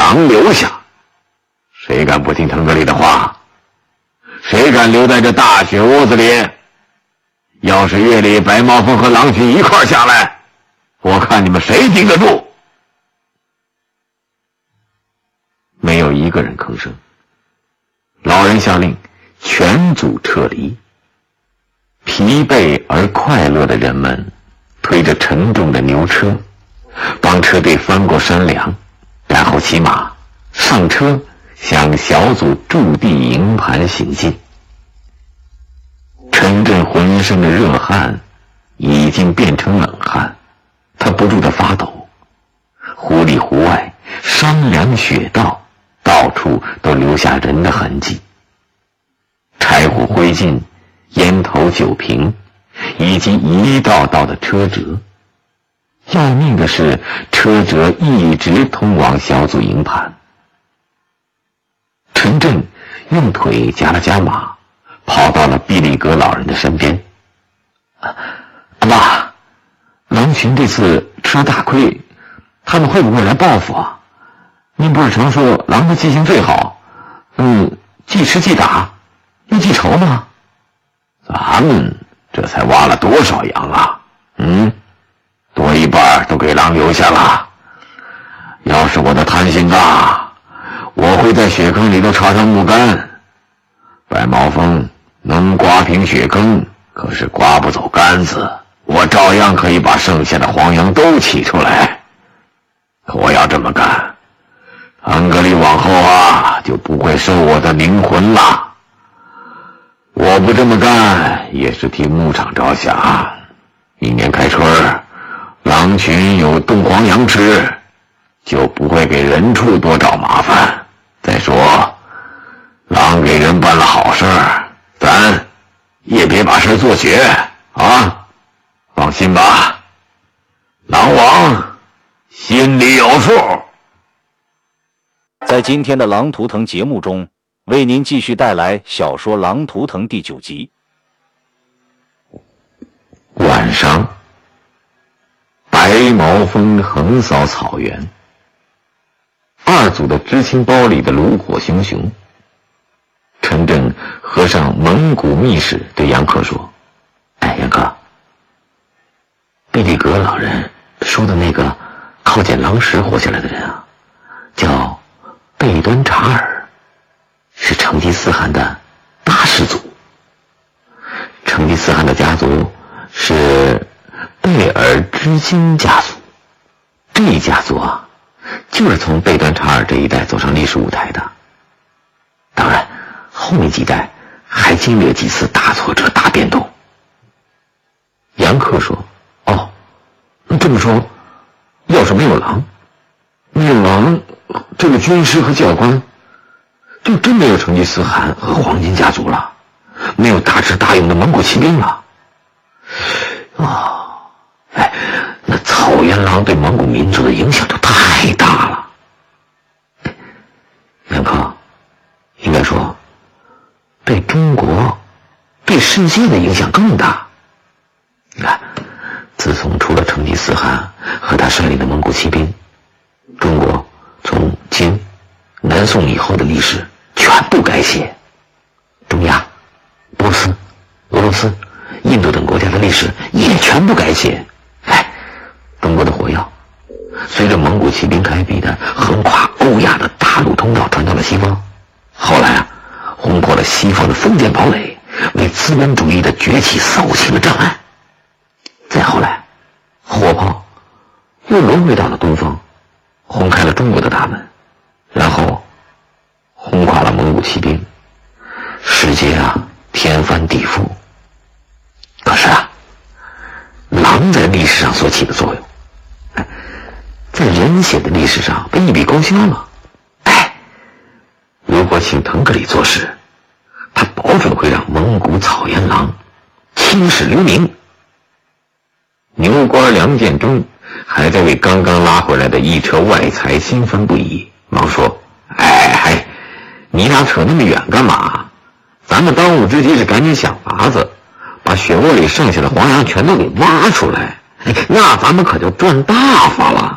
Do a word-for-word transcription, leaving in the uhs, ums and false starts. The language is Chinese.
狼留下。谁敢不听腾格里的话？谁敢留在这大雪窝子里？要是夜里白毛峰和狼群一块下来，我看你们谁顶得住？没有一个人吭声。老人下令全组撤离。疲惫而快乐的人们推着沉重的牛车，帮车队翻过山梁，然后骑马上车，向小组驻地营盘行进。陈震浑身的热汗已经变成冷汗，他不住地发抖。湖里湖外，山梁雪道，到处都留下人的痕迹。柴火灰烬，烟头酒瓶，以及一道道的车辙。要命的是，车辙一直通往小组营盘。陈震用腿夹了夹马，跑到了毕利格老人的身边。啊，阿爸，狼群这次吃了大亏，他们会不会来报复啊？您不是常说狼的记性最好，嗯，记吃记打，又记仇吗？咱们这才挖了多少羊啊？嗯，多一半都给狼留下了。要是我的贪心大，我会在雪坑里头插上木杆。白毛峰能刮平雪坑，可是刮不走杆子，我照样可以把剩下的黄羊都起出来。可我要这么干，腾格里往后啊就不会收我的灵魂了。我不这么干也是替牧场着想，一年开春狼群有冻黄羊吃，就不会给人畜多找麻烦。再说狼给人办了好事儿，咱也别把事做绝啊！放心吧，狼王心里有数。 在今天的《狼图腾》节目中，为您继续带来小说《狼图腾》第九集。 晚上，白毛峰横扫草原，二组的知青包里的炉火熊熊。陈震合上蒙古秘史，对杨克说：“哎，杨克，毕利格老人说的那个靠捡狼食活下来的人啊，叫贝端察尔，是成吉思汗的大氏族。成吉思汗的家族是贝尔支金家族，这一家族啊，就是从贝端察尔这一代走上历史舞台的。当然，后面几代还经历了几次大挫折、大变动。”杨克说：“哦，这么说，要是没有狼，没有狼这个军师和教官，就真没有成吉思汗和黄金家族了，没有大智大勇的蒙古骑兵了。哦，哎，那草原狼对蒙古民族的影响就太大了。杨克，应该说对中国、对世界的影响更大。你看，自从出了成吉思汗和他率领的蒙古骑兵，中国从金、南宋以后的历史全部改写。中亚、波斯、俄罗斯、印度等国家的历史也全部改写。哎，中国的火药随着蒙古骑兵开辟的横跨欧亚的大陆通道传到了西方，后来啊，轰破了西方的封建堡垒，为资本主义的崛起扫清了障碍。再后来，火炮又轮回到了东方，轰开了中国的大门，然后轰垮了蒙古骑兵。世界啊，天翻地覆。可是啊，狼在历史上所起的作用，在人血的历史上被一笔勾销了。哎，如果请腾格里做事，他保准会让蒙古草原狼青史留名。牛官梁建中还在为刚刚拉回来的一车外财兴奋不已，忙说：“哎嗨，你俩扯那么远干嘛？咱们当务之急是赶紧想法子，把雪窝里剩下的黄羊全都给挖出来，那咱们可就赚大发了。”